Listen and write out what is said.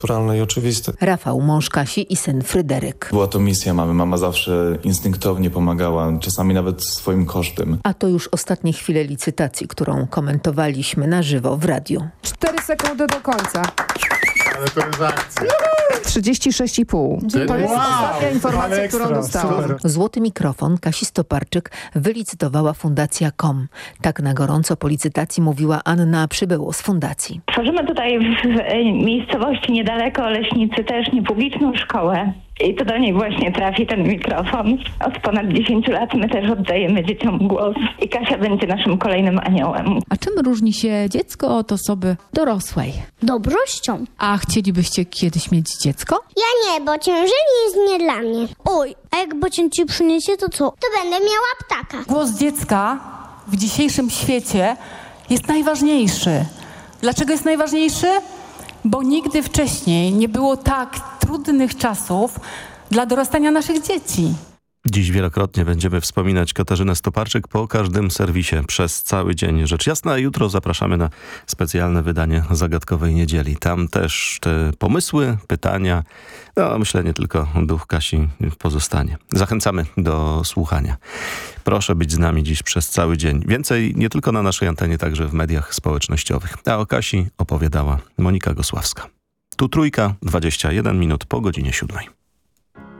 naturalne i oczywiste. Rafał, mąż Kasi i syn Fryderyk. Była to misja mamy. Mama zawsze instynktownie pomagała, czasami nawet swoim kosztem. A to już ostatnie chwile licytacji, którą komentowaliśmy na żywo w radiu. 4 sekundy do końca. Ale to jest akcja. 36,5. To jest ostatnia informacja, którą dostałam. Super. Złoty mikrofon Kasi Stoparczyk wylicytowała Fundacja KOM. Tak na gorąco po licytacji mówiła Anna Przybyło z fundacji. Tworzymy tutaj w miejscowości niedaleko Oleśnicy też niepubliczną szkołę. I to do niej właśnie trafi ten mikrofon. Od ponad 10 lat my też oddajemy dzieciom głos. I Kasia będzie naszym kolejnym aniołem. A czym różni się dziecko od osoby dorosłej? Dobrością. A chcielibyście kiedyś mieć dziecko? Ja nie, bo ciężenie jest nie dla mnie. Oj, a jak bocian ci przyniesie, to co? To będę miała ptaka. Głos dziecka w dzisiejszym świecie jest najważniejszy. Dlaczego jest najważniejszy? Bo nigdy wcześniej nie było tak trudnych czasów dla dorastania naszych dzieci. Dziś wielokrotnie będziemy wspominać Katarzynę Stoparczyk po każdym serwisie przez cały dzień. Rzecz jasna, jutro zapraszamy na specjalne wydanie Zagadkowej Niedzieli. Tam też te pomysły, pytania, myślę nie tylko duch Kasi pozostanie. Zachęcamy do słuchania. Proszę być z nami dziś przez cały dzień. Więcej nie tylko na naszej antenie, także w mediach społecznościowych. A o Kasi opowiadała Monika Gosławska. Tu Trójka, 21 minut po godzinie 7.